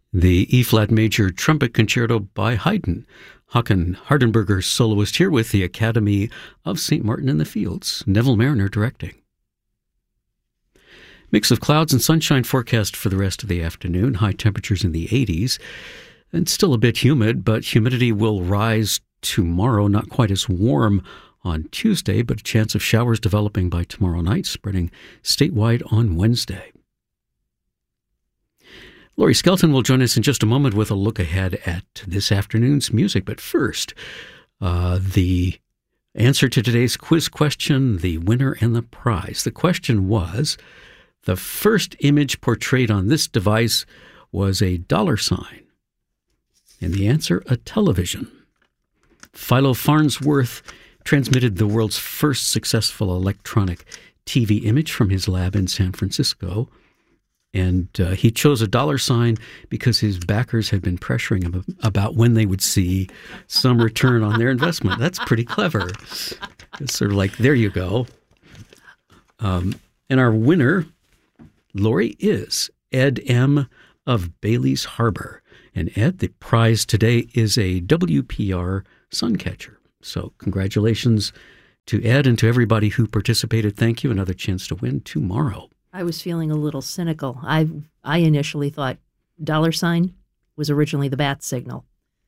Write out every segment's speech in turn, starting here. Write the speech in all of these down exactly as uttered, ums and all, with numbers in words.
the E-flat major trumpet concerto by Haydn. Håkan Hardenberger, soloist, here with the Academy of Saint Martin in the Fields. Neville Mariner directing. Mix of clouds and sunshine forecast for the rest of the afternoon. High temperatures in the eighties. And still a bit humid, but humidity will rise tomorrow. Not quite as warm on Tuesday, but a chance of showers developing by tomorrow night, spreading statewide on Wednesday. Laurie Skelton will join us in just a moment with a look ahead at this afternoon's music. But first, uh, the answer to today's quiz question, the winner and the prize. The question was, the first image portrayed on this device was a dollar sign. And the answer, a television. Philo Farnsworth transmitted the world's first successful electronic T V image from his lab in San Francisco. And uh, he chose a dollar sign because his backers had been pressuring him about when they would see some return on their investment. That's pretty clever. It's sort of like, there you go. Um, and our winner, Laurie, is Ed M. of Bailey's Harbor. And Ed, the prize today is a W P R Suncatcher. So congratulations to Ed and to everybody who participated. Thank you. Another chance to win tomorrow. I was feeling a little cynical. I I initially thought dollar sign was originally the bat signal.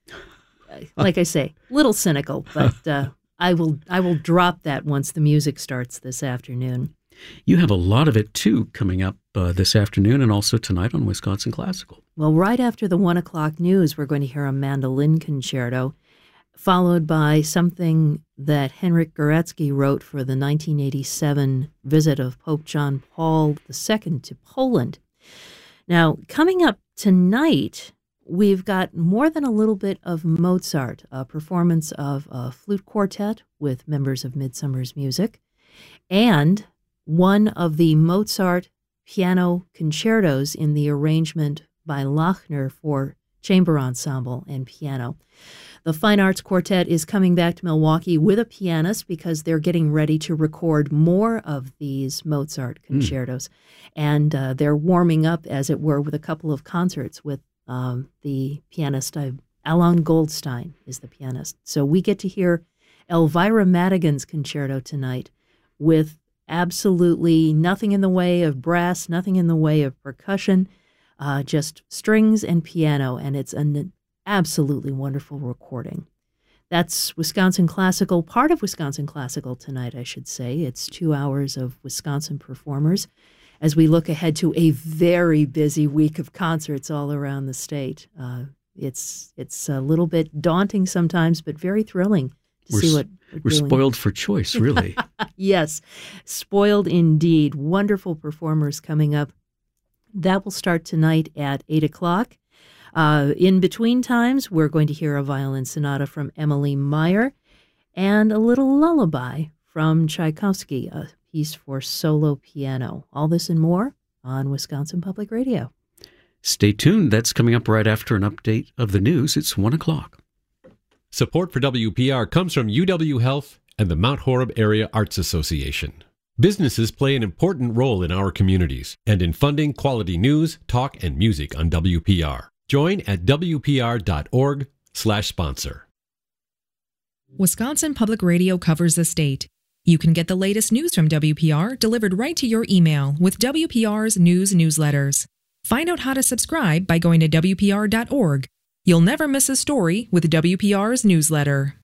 Like I say, little cynical, but uh, I will I will drop that once the music starts this afternoon. You have a lot of it, too, coming up uh, this afternoon and also tonight on Wisconsin Classical. Well, right after the one o'clock news, we're going to hear a mandolin concerto, followed by something that Henryk Górecki wrote for the nineteen eighty-seven visit of Pope John Paul the Second to Poland. Now, coming up tonight, we've got more than a little bit of Mozart, a performance of a flute quartet with members of Midsummer's Music, and one of the Mozart piano concertos in the arrangement by Lachner for chamber ensemble and piano. The Fine Arts Quartet is coming back to Milwaukee with a pianist because they're getting ready to record more of these Mozart concertos. Mm. And uh, they're warming up, as it were, with a couple of concerts with um, the pianist. Uh, Alon Goldstein is the pianist. So we get to hear Elvira Madigan's concerto tonight with absolutely nothing in the way of brass, nothing in the way of percussion, uh, just strings and piano. And it's an absolutely wonderful recording. That's Wisconsin Classical, part of Wisconsin Classical tonight, I should say. It's two hours of Wisconsin performers as we look ahead to a very busy week of concerts all around the state. Uh, it's it's a little bit daunting sometimes, but very thrilling to we're, see what we're, we're doing. Spoiled for choice, really. Yes, spoiled indeed. Wonderful performers coming up. That will start tonight at eight o'clock. Uh, in between times, we're going to hear a violin sonata from Emily Meyer and a little lullaby from Tchaikovsky, a piece for solo piano. All this and more on Wisconsin Public Radio. Stay tuned. That's coming up right after an update of the news. It's one o'clock. Support for W P R comes from U W Health and the Mount Horeb Area Arts Association. Businesses play an important role in our communities and in funding quality news, talk, and music on W P R. Join at W P R dot org slash sponsor. Wisconsin Public Radio covers the state. You can get the latest news from W P R delivered right to your email with W P R's news newsletters. Find out how to subscribe by going to W P R dot org. You'll never miss a story with W P R's newsletter.